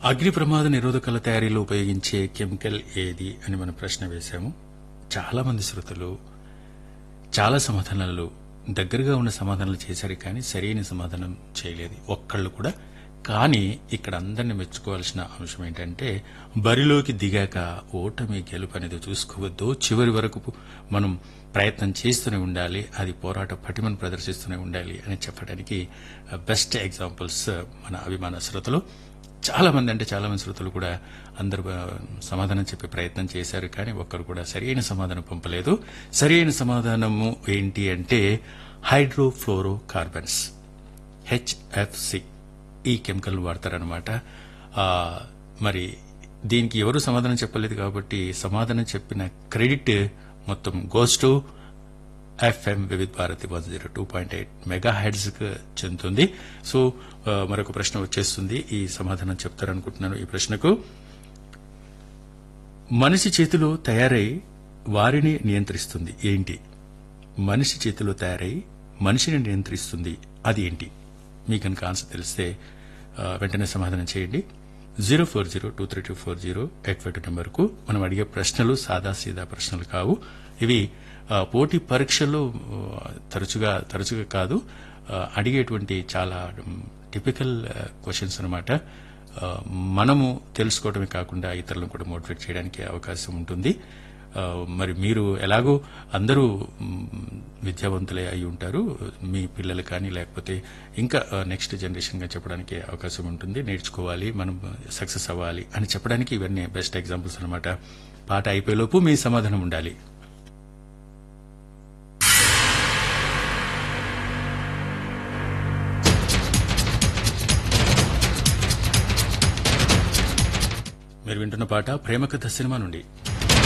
అగ్ని ప్రమాద నిరోధకాల తయారీలో ఉపయోగించే కెమికల్ ఏది అని మనం ప్రశ్న వేశాము. చాలా మంది శ్రోతలు చాలా సమాధానాలు దగ్గరగా ఉన్న సమాధానాలు చేశారు, కానీ సరైన సమాధానం చేయలేదు ఒక్కళ్ళు కూడా. కానీ ఇక్కడ అందరిని మెచ్చుకోవాల్సిన అంశం ఏంటంటే, బరిలోకి దిగాక ఓటమి గెలుపు అనేది చూసుకోవద్దు, చివరి వరకు మనం ప్రయత్నం చేస్తూనే ఉండాలి, అది పోరాట పటిమను ప్రదర్శిస్తూనే ఉండాలి అని చెప్పడానికి బెస్ట్ ఎగ్జాంపుల్స్ మన అభిమాన శ్రోతలు. చాలా మంది శ్రోతలు కూడా అందరూ సమాధానం చెప్పే ప్రయత్నం చేశారు, కానీ ఒక్కరు కూడా సరైన సమాధానం పంపలేదు. సరైన సమాధానము ఏంటి అంటే హైడ్రోఫ్లోరో కార్బన్స్, హెచ్ఎఫ్సి. ఈ కెమికల్ వాడతారనమాట. మరి దీనికి ఎవరు సమాధానం చెప్పలేదు కాబట్టి సమాధానం చెప్పిన క్రెడిట్ మొత్తం గోస్ టు ఎఫ్ఎం వివిధ భారతి 102.8 మెగా హెడ్స్ కు చెందుతుంది. సో మరొక ప్రశ్న వచ్చేస్తుంది, ఈ సమాధానం చెప్తారనుకుంటున్నాను. ఈ ప్రశ్నకు, మనిషి చేతిలో తయారై వారిని నియంత్రిస్తుంది ఏంటి? మనిషి చేతిలో తయారై మనిషిని నియంత్రిస్తుంది, అది ఏంటి? మీకు కనుక ఆన్సర్ తెలిస్తే వెంటనే సమాధానం చేయండి. 04023240852 నెంబర్కు. మనం అడిగే ప్రశ్నలు సాదాసీదా ప్రశ్నలు కావు. ఇవి పోటీ పరీక్షల్లో తరచుగా కాదు, అడిగేటువంటి చాలా టిపికల్ క్వశ్చన్స్ అనమాట. మనము తెలుసుకోవడమే కాకుండా ఇతరులను కూడా మోటివేట్ చేయడానికి అవకాశం ఉంటుంది. మరి మీరు ఎలాగో అందరూ విద్యావంతులే అయి ఉంటారు, మీ పిల్లలు కానీ లేకపోతే ఇంకా నెక్స్ట్ జనరేషన్ గా చెప్పడానికి అవకాశం ఉంటుంది. నేర్చుకోవాలి, మనం సక్సెస్ అవ్వాలి అని చెప్పడానికి ఇవన్నీ బెస్ట్ ఎగ్జాంపుల్స్ అనమాట. పాట అయిపోయేలోపు మీ సమాధానం ఉండాలి. మీరు వింటున్న పాట ప్రేమ కథ సినిమా నుండి.